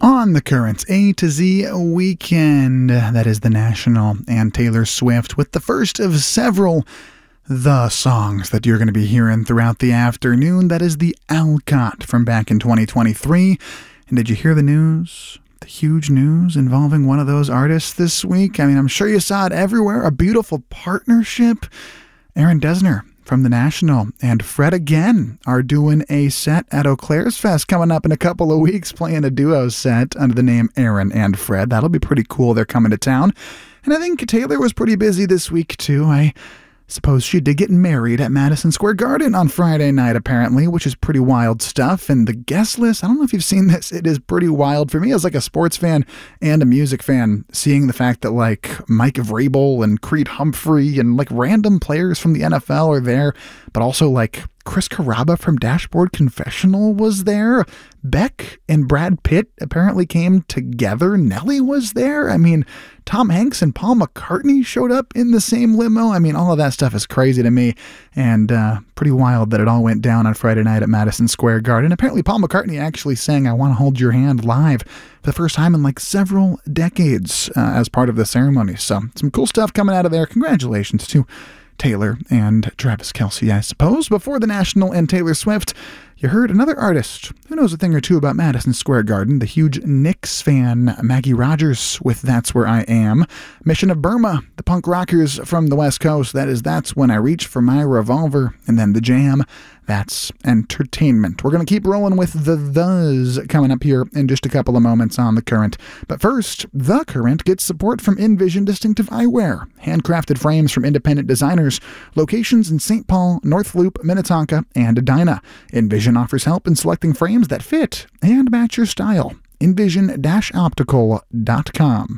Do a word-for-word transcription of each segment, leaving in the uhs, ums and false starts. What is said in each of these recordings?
On the Current A to Z weekend, that is the National and Taylor Swift, with the first of several The songs that you're going to be hearing throughout the afternoon. That is the Alcott from back in twenty twenty-three. And did you hear the news? The huge news involving one of those artists this week? I mean, I'm sure you saw it everywhere. A beautiful partnership. Aaron Dessner from the National and Fred again are doing a set at Eau Claire's Fest coming up in a couple of weeks, playing a duo set under the name Aaron and Fred. That'll be pretty cool. They're coming to town. And I think Taylor was pretty busy this week, too. I suppose she did get married at Madison Square Garden on Friday night, apparently, which is pretty wild stuff. And the guest list, I don't know if you've seen this, it is pretty wild. For me, as like a sports fan and a music fan, seeing the fact that like Mike Vrabel and Creed Humphrey and like random players from the N F L are there, but also like Chris Carrabba from Dashboard Confessional was there. Beck and Brad Pitt apparently came together. Nelly was there. I mean, Tom Hanks and Paul McCartney showed up in the same limo. I mean, all of that stuff is crazy to me, and uh, pretty wild that it all went down on Friday night at Madison Square Garden. Apparently, Paul McCartney actually sang I Want to Hold Your Hand live for the first time in like several decades uh, as part of the ceremony. So some cool stuff coming out of there. Congratulations to Taylor and Travis Kelce, I suppose. Before the National and Taylor Swift, you heard another artist who knows a thing or two about Madison Square Garden, the huge Knicks fan Maggie Rogers with That's Where I Am. Mission of Burma, the punk rockers from the West Coast, that is That's When I Reach for My Revolver. And then The Jam, that's Entertainment. We're going to keep rolling with the Thes coming up here in just a couple of moments on The Current. But first, The Current gets support from Envision Distinctive Eyewear. Handcrafted frames from independent designers. Locations in Saint Paul, North Loop, Minnetonka, and Edina. Envision offers help in selecting frames that fit and match your style. envision dash optical dot com.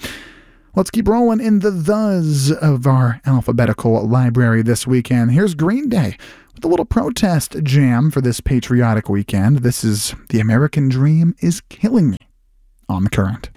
Let's keep rolling in the Thes of our alphabetical library this weekend. Here's Green Day with a little protest jam for this patriotic weekend. This is The American Dream is Killing Me on The Current.